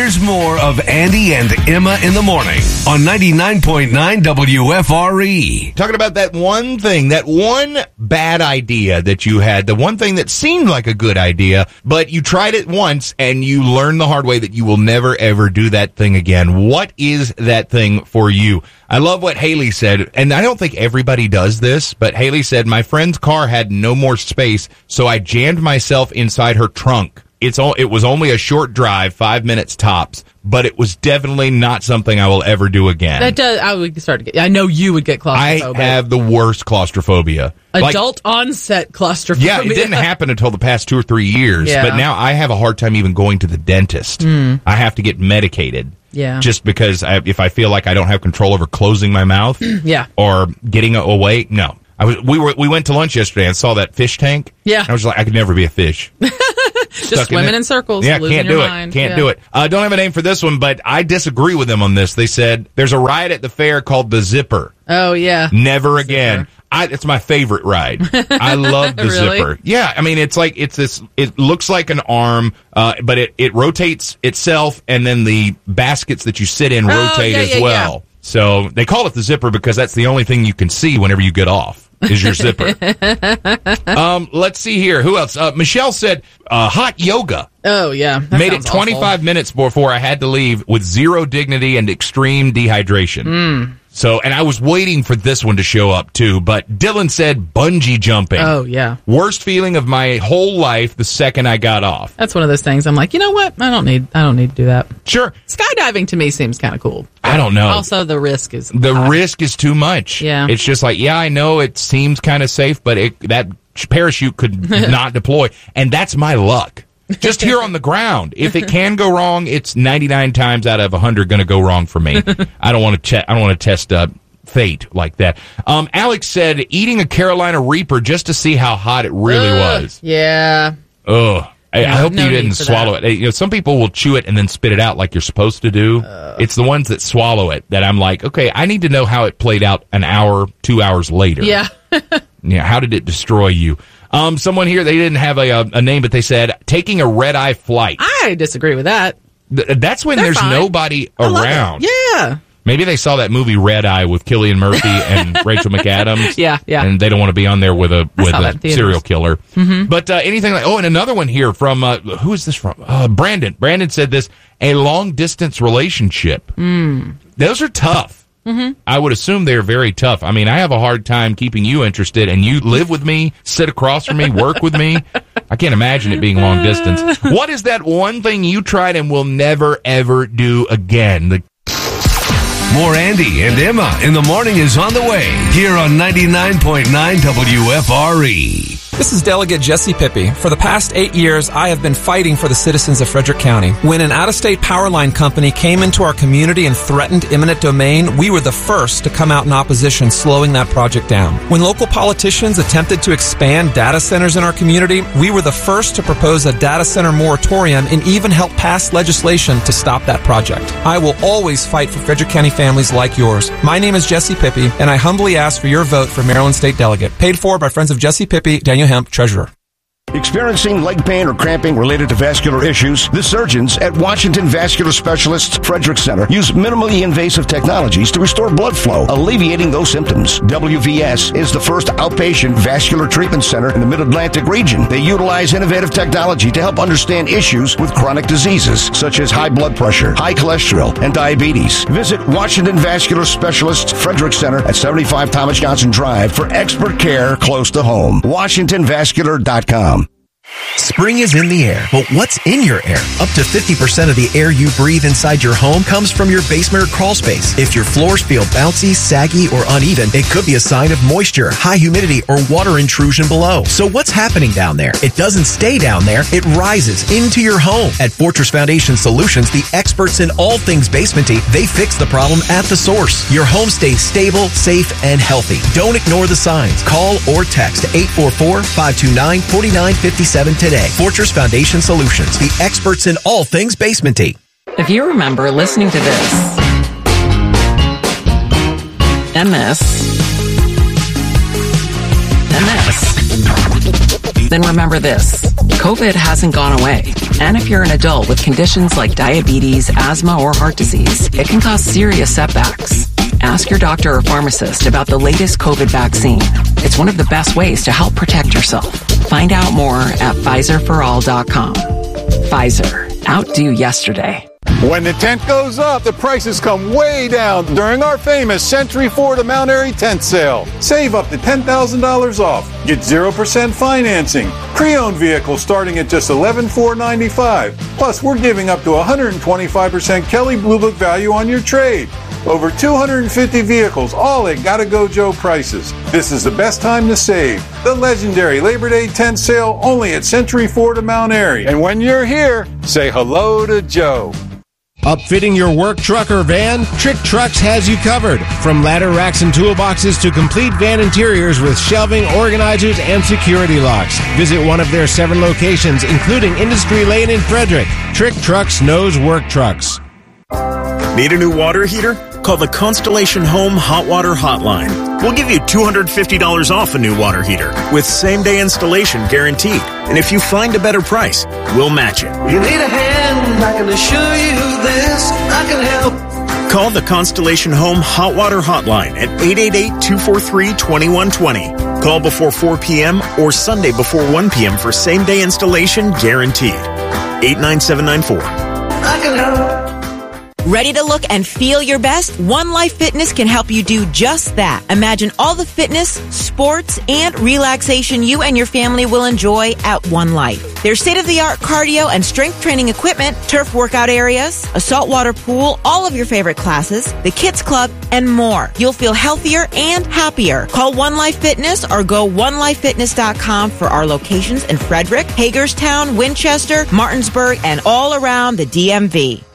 Here's more of Andy and Emma in the morning on 99.9 WFRE. Talking about that one thing, that one bad idea that you had, the one thing that seemed like a good idea, but you tried it once and you learned the hard way that you will never, ever do that thing again. What is that thing for you? I love what Haley said, and I don't think everybody does this, but Haley said, my friend's car had no more space, so I jammed myself inside her trunk. It was only a short drive, 5 minutes tops, but it was definitely not something I will ever do again. That does. I would start to get. I know you would get claustrophobia. I have the worst claustrophobia. Adult onset claustrophobia. Yeah, it didn't happen until the past 2 or 3 years, Yeah. but now I have a hard time even going to the dentist. I have to get medicated. Yeah. Just because if I feel like I don't have control over closing my mouth Yeah. or getting away, no. We went to lunch yesterday and saw that fish tank. Yeah. I was like, I could never be a fish. Just swimming in circles. Yeah, losing can't your do it. mind. Can't do it. Don't have a name for this one, but I disagree with them on this. They said there's a ride at the fair called the Zipper. Oh, yeah. Never again. It's my favorite ride. I love the Really? Zipper. Yeah, I mean, it's this. It looks like an arm, but it rotates itself, and then the baskets that you sit in rotate as well. Yeah. So they call it the Zipper because that's the only thing you can see whenever you get off. Is your zipper. Let's see here. Who else? Michelle said hot yoga. Oh, yeah. That Made it sounds 25 awful. minutes before I had to leave with zero dignity and extreme dehydration. So, and I was waiting for this one to show up too, but Dylan said bungee jumping. Oh, yeah. Worst feeling of my whole life the second I got off. That's one of those things. I'm like, you know what? I don't need to do that. Sure. Skydiving to me seems kind of cool. I don't know. Also, the risk is The high. risk is too much. Yeah. It's just like, yeah, I know it seems kind of safe, but that parachute could not deploy. And that's my luck. Just here on the ground. If it can go wrong, it's 99 times out of 100 going to go wrong for me. I don't want to test fate like that. Alex said eating a Carolina Reaper just to see how hot it really was. Yeah. Ugh. I hope no you need didn't for swallow that. it. You know, some people will chew it and then spit it out like you're supposed to do. It's the ones that swallow it that I'm like, okay, I need to know how it played out an hour, 2 hours later. Yeah. Yeah, how did it destroy you? Someone here, they didn't have a name, but they said taking a red-eye flight. I disagree with that. That's when They're there's fine. nobody I love it. around. Yeah. Maybe they saw that movie Red Eye with Cillian Murphy and Rachel McAdams. Yeah. And they don't want to be on there with a saw that in theaters. serial killer. But anything like, and another one here from, who is this from? Brandon. Brandon said this, a long-distance relationship. Those are tough. I would assume they're very tough. I mean, I have a hard time keeping you interested, and you live with me, sit across from me, work with me. I can't imagine it being long distance. What is that one thing you tried and will never, ever do again? More Andy and Emma in the morning is on the way here on 99.9 WFRE. This is Delegate Jesse Pippi. For the past 8 years, I have been fighting for the citizens of Frederick County. When an out-of-state power line company came into our community and threatened eminent domain, we were the first to come out in opposition, slowing that project down. When local politicians attempted to expand data centers in our community, we were the first to propose a data center moratorium and even help pass legislation to stop that project. I will always fight for Frederick County families like yours. My name is Jesse Pippi, and I humbly ask for your vote for Maryland State Delegate. Paid for by Friends of Jesse Pippi, Daniel Hemp, Treasurer. Experiencing leg pain or cramping related to vascular issues? The surgeons at Washington Vascular Specialists Frederick Center use minimally invasive technologies to restore blood flow, alleviating those symptoms. WVS is the first outpatient vascular treatment center in the Mid-Atlantic region. They utilize innovative technology to help understand issues with chronic diseases such as high blood pressure, high cholesterol, and diabetes. Visit Washington Vascular Specialists Frederick Center at 75 Thomas Johnson Drive for expert care close to home. WashingtonVascular.com. Spring is in the air, but what's in your air? Up to 50% of the air you breathe inside your home comes from your basement or crawl space. If your floors feel bouncy, saggy, or uneven, it could be a sign of moisture, high humidity, or water intrusion below. So what's happening down there? It doesn't stay down there, it rises into your home. At Fortress Foundation Solutions, the experts in all things basementy, they fix the problem at the source. Your home stays stable, safe, and healthy. Don't ignore the signs. Call or text 844-529-4957 today. Fortress Foundation Solutions, the experts in all things basementy. If you remember listening to this, MS. then remember this. COVID hasn't gone away. And if you're an adult with conditions like diabetes, asthma, or heart disease, it can cause serious setbacks. Ask your doctor or pharmacist about the latest COVID vaccine. It's one of the best ways to help protect yourself. Find out more at PfizerForAll.com. Pfizer. Outdo yesterday. When the tent goes up, the prices come way down during our famous Century Ford of Mount Airy tent sale. Save up to $10,000 off. Get 0% financing. Pre-owned vehicles starting at just $11,495. Plus, we're giving up to 125% Kelley Blue Book value on your trade. Over 250 vehicles, all at Gotta Go Joe prices. This is the best time to save. The legendary Labor Day tent sale only at Century Ford of Mount Airy. And when you're here, say hello to Joe. Upfitting your work truck or van? Trick Trucks has you covered. From ladder racks and toolboxes to complete van interiors with shelving, organizers, and security locks. Visit one of their 7 locations, including Industry Lane in Frederick. Trick Trucks knows work trucks. Need a new water heater? Call the Constellation Home Hot Water Hotline. We'll give you $250 off a new water heater with same-day installation guaranteed. And if you find a better price, we'll match it. You need a hand, I can assure you this, I can help. Call the Constellation Home Hot Water Hotline at 888-243-2120. Call before 4 p.m. or Sunday before 1 p.m. for same-day installation guaranteed. 89794. I can help. Ready to look and feel your best? One Life Fitness can help you do just that. Imagine all the fitness, sports, and relaxation you and your family will enjoy at One Life. Their state-of-the-art cardio and strength training equipment, turf workout areas, a saltwater pool, all of your favorite classes, the kids club, and more. You'll feel healthier and happier. Call One Life Fitness or go onelifefitness.com for our locations in Frederick, Hagerstown, Winchester, Martinsburg, and all around the DMV.